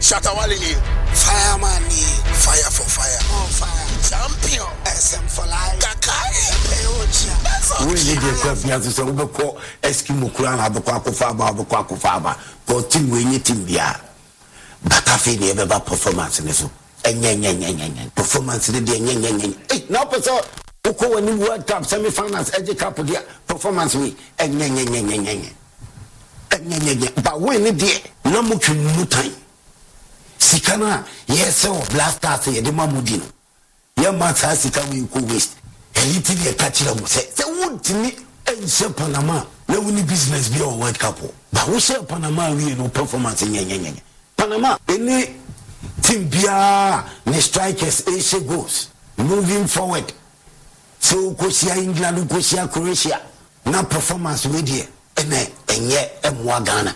Shatawali, fireman, fire for fire, on fire, champion, SM for life, Kakai, we need the question to say, we call Eskimo Kuran, Abako Faba, go team winning team, yeah. But I feel never performance in this. Performance in the day, no, person who call a new World Cup semi-finals, edge cup of their performance. We but when it did, no more time. Sikana, yes, so blasters, the Mamudino. Your master Sika will go waste. And you think a catcher will say, would to me, and say Panama, no any business be a World Cup. But we say Panama, we no performance in Yang. Panama, any team Bia, the strikers, Asia goes, moving forward. So, Kosia, England, Kosia, Croatia, now performance with you, and yet, and Wagana.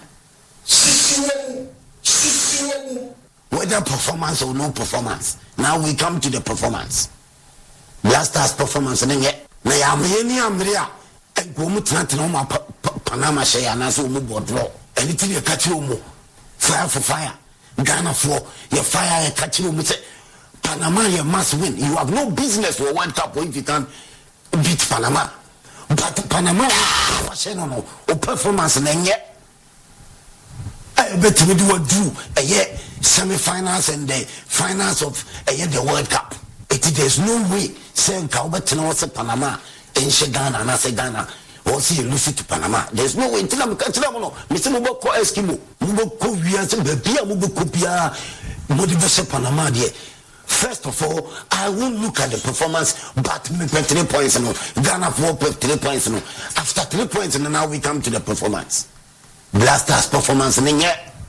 Whether performance or no performance. Now we come to the performance. Blasters performance and yet na ya me amria and go mu tena ma Panama share na so mu bodro anything you catch you mu fire for fire Ghana for your fire you catch you mu say Panama you must win. You have no business for World Cup if you can beat Panama. But Panama no performance na yet bet we do a year semi-finals and the finals of the World Cup. There's no way saying Calbert Panama in Ghana and I say Ghana or see you lose it to Panama. There's no way until I'm Mr. Muboko Eskimo, Muboko Vias, Bia Mubukupia, Motivation Panama. First of all, I won't look at the performance, but me 3 points. Ghana 3 points. After 3 points, and now we come to the performance. Blasters performance and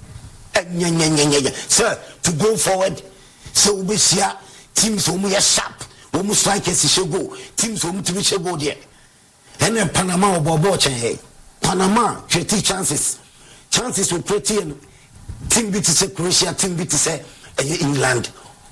sir, to go forward, so we see teams who are sharp, almost like as should go, teams who should go there. And then Panama or Boboche, Panama create chances will create team beat to say Croatia, team beat to say England,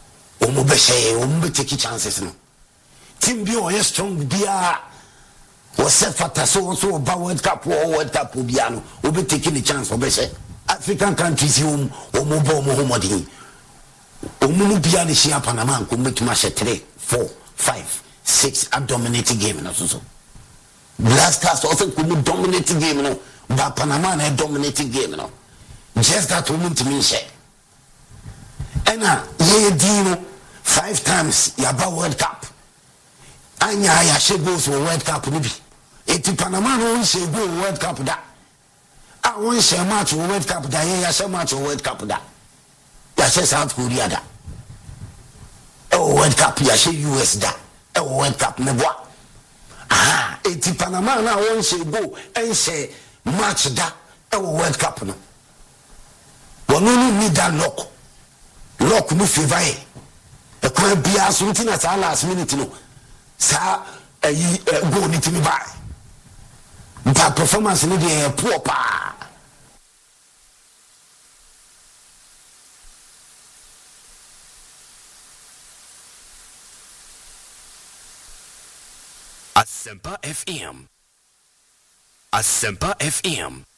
take chances. Team be or strong be was set for so about World Cup or World Cup will be taking the chance for Bessie. African countries, you or Mobo Mohammadi. Umubia the Shia Panama could make match 3, 4, 5, 6 a dominating game. Blasters also could dominate the game, but Panama a dominating game. Just that woman to me say. And Dino 5 times Yaba World Cup. Anya she goes for World Cup maybe. Eti Panama no say go World Cup da. I won say match World Cup da. Ya say match World Cup da. Ya say South Korea da. World Cup ya say US da. World Cup me boa. Aha, eti Panama na won say go and say match da. World Cup no. Wonu need that lock. Lock no favor e. E kwa bia something at last minute no. Sa go need to be by. But performance in the poor pa. Asempa FM.